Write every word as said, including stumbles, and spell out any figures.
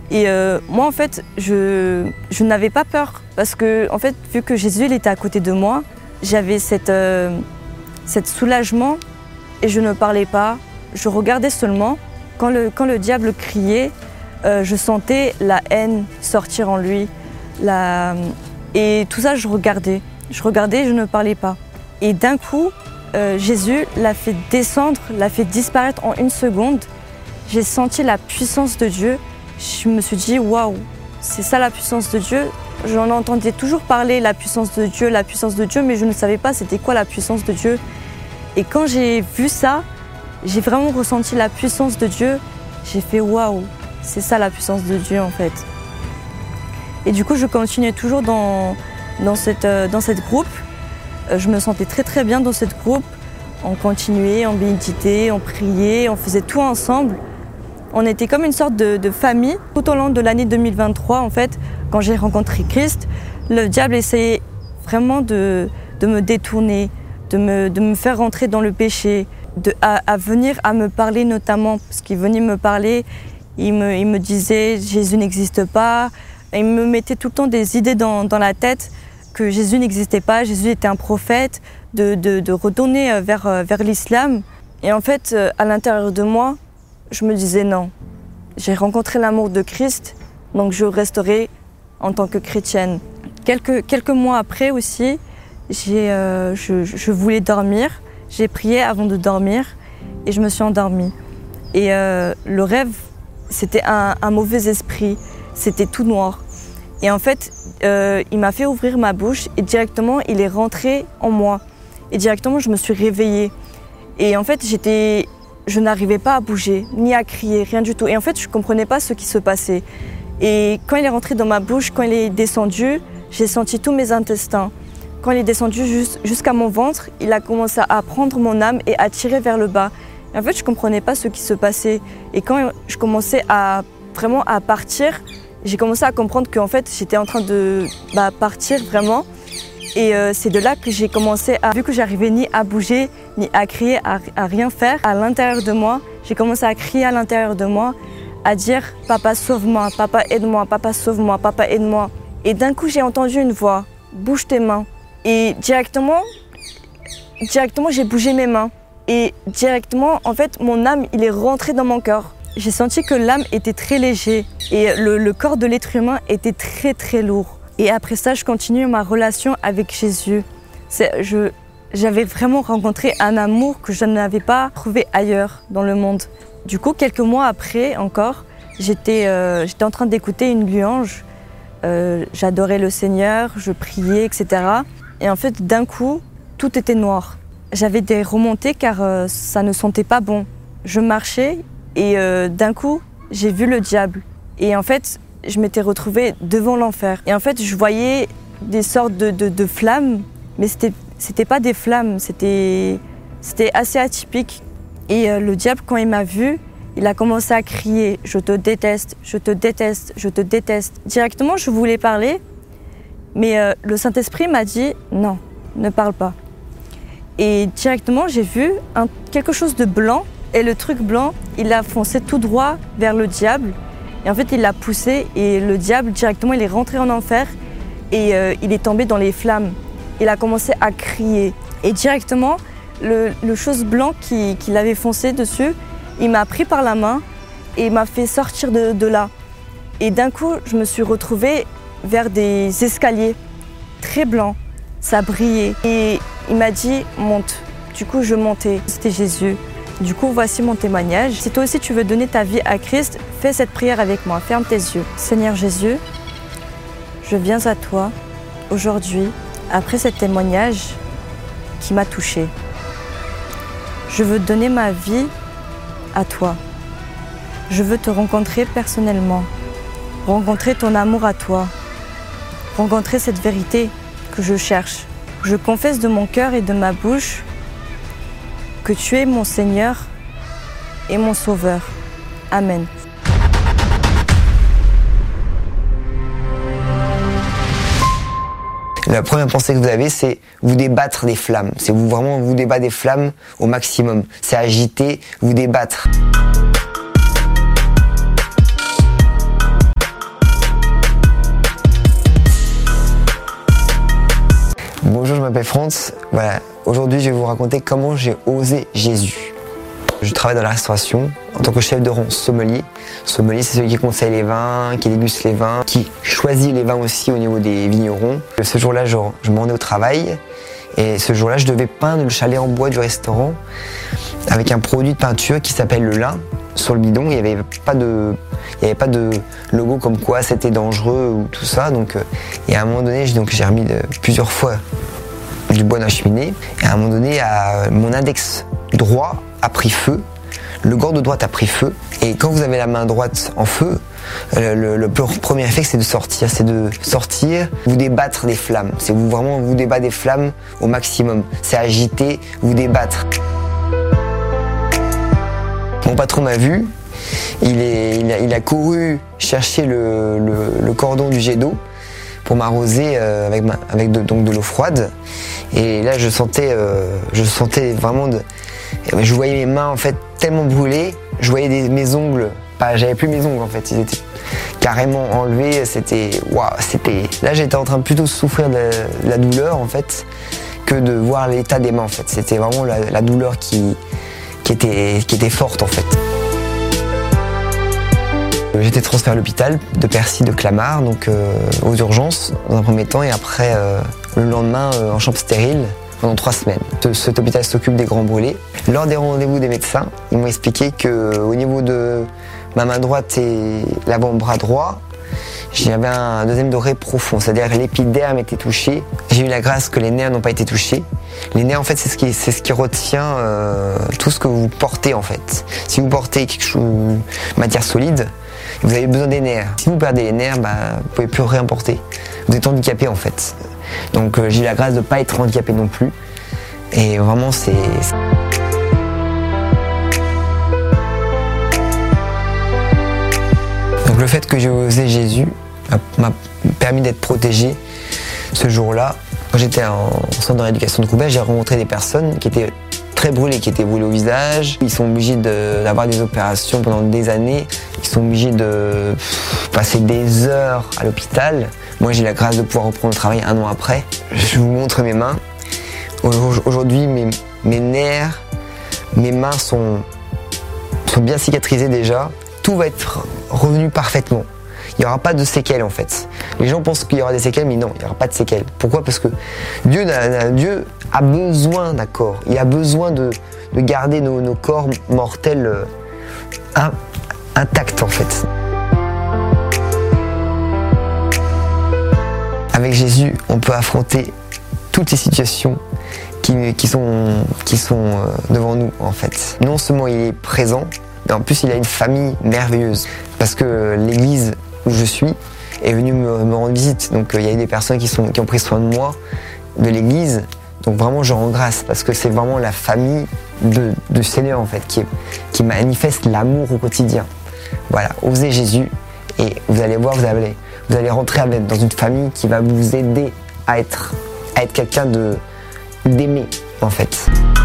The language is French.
Et euh, moi, en fait, je, je n'avais pas peur parce que, en fait, vu que Jésus il était à côté de moi, j'avais cette, euh, cette soulagement et je ne parlais pas. Je regardais seulement. Quand le, quand le diable criait, euh, je sentais la haine sortir en lui. La... Et tout ça, je regardais. Je regardais et je ne parlais pas. Et d'un coup, euh, Jésus l'a fait descendre, l'a fait disparaître en une seconde. J'ai senti la puissance de Dieu. Je me suis dit, waouh, c'est ça la puissance de Dieu. J'en entendais toujours parler, la puissance de Dieu, la puissance de Dieu, mais je ne savais pas c'était quoi la puissance de Dieu. Et quand j'ai vu ça, j'ai vraiment ressenti la puissance de Dieu. J'ai fait, waouh, c'est ça la puissance de Dieu en fait. Et du coup, je continuais toujours dans, dans, cette, euh, dans cette groupe. Euh, je me sentais très très bien dans cette groupe. On continuait, on méditait, on priait, on faisait tout ensemble. On était comme une sorte de, de famille. Tout au long de l'année deux mille vingt-trois, en fait, quand j'ai rencontré Christ, le diable essayait vraiment de, de me détourner, de me, de me faire rentrer dans le péché, de, à, à venir à me parler notamment, parce qu'il venait me parler, il me, il me disait « Jésus n'existe pas ». Il me mettait tout le temps des idées dans, dans la tête que Jésus n'existait pas, Jésus était un prophète, de, de, de retourner vers, vers l'islam. Et en fait, à l'intérieur de moi, je me disais non. J'ai rencontré l'amour de Christ, donc je resterai en tant que chrétienne. Quelques, quelques mois après aussi, j'ai, euh, je, je voulais dormir. J'ai prié avant de dormir et je me suis endormie. Et euh, le rêve, c'était un, un mauvais esprit, c'était tout noir. Et en fait, euh, il m'a fait ouvrir ma bouche et directement, il est rentré en moi. Et directement, je me suis réveillée. Et en fait, j'étais, je n'arrivais pas à bouger, ni à crier, rien du tout. Et en fait, je ne comprenais pas ce qui se passait. Et quand il est rentré dans ma bouche, quand il est descendu, j'ai senti tous mes intestins. Quand il est descendu jus- jusqu'à mon ventre, il a commencé à prendre mon âme et à tirer vers le bas. Et en fait, je ne comprenais pas ce qui se passait. Et quand je commençais à vraiment à partir, j'ai commencé à comprendre qu'en fait, j'étais en train de bah, partir vraiment. Et euh, c'est de là que j'ai commencé à, vu que j'arrivais ni à bouger, ni à crier, à, à rien faire, à l'intérieur de moi, j'ai commencé à crier à l'intérieur de moi, à dire « Papa, sauve-moi, papa, aide-moi, papa, sauve-moi, papa, aide-moi ». Et d'un coup, j'ai entendu une voix « Bouge tes mains ». Et directement, directement, j'ai bougé mes mains. Et directement, en fait, mon âme, il est rentré dans mon cœur. J'ai senti que l'âme était très léger et le, le corps de l'être humain était très, très lourd. Et après ça, je continue ma relation avec Jésus. C'est, je, j'avais vraiment rencontré un amour que je n'avais pas trouvé ailleurs dans le monde. Du coup, quelques mois après encore, j'étais, euh, j'étais en train d'écouter une louange. Euh, j'adorais le Seigneur, je priais, et cetera. Et en fait, d'un coup, tout était noir. J'avais des remontées car euh, ça ne sentait pas bon. Je marchais et euh, d'un coup, j'ai vu le diable. Et en fait, je m'étais retrouvée devant l'enfer. Et en fait, je voyais des sortes de, de, de flammes, mais c'était, c'était pas des flammes, c'était, c'était assez atypique. Et euh, le diable, quand il m'a vue, il a commencé à crier « Je te déteste, je te déteste, je te déteste ». Directement, je voulais parler, mais euh, le Saint-Esprit m'a dit « Non, ne parle pas ». Et directement, j'ai vu un, quelque chose de blanc, et le truc blanc, il a foncé tout droit vers le diable. Et en fait, il l'a poussé, et le diable, directement, il est rentré en enfer, et euh, il est tombé dans les flammes. Il a commencé à crier. Et directement, le, le chose blanc qui, qui l'avait foncé dessus, il m'a pris par la main et m'a fait sortir de, de là. Et d'un coup, je me suis retrouvée vers des escaliers très blancs. Ça brillait. Et il m'a dit « Monte ». Du coup, je montais. C'était Jésus. Du coup, voici mon témoignage. Si toi aussi tu veux donner ta vie à Christ, fais cette prière avec moi. Ferme tes yeux. Seigneur Jésus, je viens à toi aujourd'hui, après ce témoignage qui m'a touchée. Je veux donner ma vie à toi. Je veux te rencontrer personnellement, rencontrer ton amour à toi, rencontrer cette vérité que je cherche. Je confesse de mon cœur et de ma bouche que tu es mon Seigneur et mon Sauveur. Amen. La première pensée que vous avez, c'est vous débattre des flammes. C'est vous vraiment vous débattre des flammes au maximum. C'est agiter, vous débattre. m'appelle Franz. Voilà. Aujourd'hui, je vais vous raconter comment j'ai osé Jésus. Je travaille dans la restauration en tant que chef de rang sommelier. Sommelier, c'est celui qui conseille les vins, qui déguste les vins, qui choisit les vins aussi au niveau des vignerons. Ce jour-là, je, je m'en rendais au travail et ce jour-là, je devais peindre le chalet en bois du restaurant avec un produit de peinture qui s'appelle le lin. Sur le bidon, il n'y avait pas de, il n'y avait pas de logo comme quoi c'était dangereux ou tout ça. Donc, et à un moment donné, donc j'ai remis de, plusieurs fois du bois dans la cheminée. Et à un moment donné, à, mon index droit a pris feu, le gant de droite a pris feu. Et quand vous avez la main droite en feu, le, le, le premier effet, c'est de sortir, c'est de sortir, vous débattre des flammes. C'est vous vraiment vous débattre des flammes au maximum. C'est agiter, vous débattre. Mon patron m'a vu, il, est, il, a, il a couru chercher le, le, le cordon du jet d'eau pour m'arroser euh, avec, ma, avec de, donc de l'eau froide. Et là, je sentais, euh, je sentais vraiment, de, je voyais mes mains en fait tellement brûlées, je voyais des, mes ongles, pas, j'avais plus mes ongles en fait, ils étaient carrément enlevés. C'était, waouh, c'était. Là, j'étais en train de plutôt souffrir de la, de la douleur en fait que de voir l'état des mains en fait. C'était vraiment la, la douleur qui Qui était, qui était forte en fait. J'étais transféré à l'hôpital de Percy de Clamart, donc euh, aux urgences dans un premier temps, et après euh, le lendemain euh, en chambre stérile pendant trois semaines. Ce, cet hôpital s'occupe des grands brûlés. Lors des rendez-vous des médecins, ils m'ont expliqué qu'au niveau de ma main droite et l'avant-bras droit, j'avais un deuxième degré profond, c'est-à-dire que l'épiderme était touché. J'ai eu la grâce que les nerfs n'ont pas été touchés. Les nerfs, en fait, c'est ce qui, c'est ce qui retient euh, tout ce que vous portez, en fait. Si vous portez quelque chose, une matière solide, vous avez besoin des nerfs. Si vous perdez les nerfs, bah, vous pouvez plus rien porter. Vous êtes handicapé, en fait. Donc, euh, j'ai eu la grâce de ne pas être handicapé non plus. Et vraiment, c'est... Donc, le fait que j'ai osé Jésus m'a permis d'être protégé ce jour-là. Quand j'étais en centre de rééducation de Roubaix, j'ai rencontré des personnes qui étaient très brûlées, qui étaient brûlées au visage. Ils sont obligés de, d'avoir des opérations pendant des années. Ils sont obligés de passer des heures à l'hôpital. Moi, j'ai la grâce de pouvoir reprendre le travail un an après. Je vous montre mes mains. Aujourd'hui, mes, mes nerfs, mes mains sont, sont bien cicatrisées déjà. Tout va être revenu parfaitement. Il n'y aura pas de séquelles en fait. Les gens pensent qu'il y aura des séquelles, mais non, il n'y aura pas de séquelles. Pourquoi ? Parce que Dieu, Dieu a besoin d'un corps. Il a besoin de, de garder nos, nos corps mortels euh, intacts en fait. Avec Jésus, on peut affronter toutes les situations qui, qui sont, qui sont euh, devant nous en fait. Non seulement il est présent, mais en plus il a une famille merveilleuse. Parce que l'église où je suis est venue me, me rendre visite. Donc il euh, y a eu des personnes qui, sont, qui ont pris soin de moi, de l'église. Donc vraiment je rends grâce parce que c'est vraiment la famille de, de Seigneur en fait qui, est, qui manifeste l'amour au quotidien. Voilà, osez Jésus et vous allez voir, vous allez, vous allez rentrer avec, dans une famille qui va vous aider à être, à être quelqu'un de, d'aimer en fait.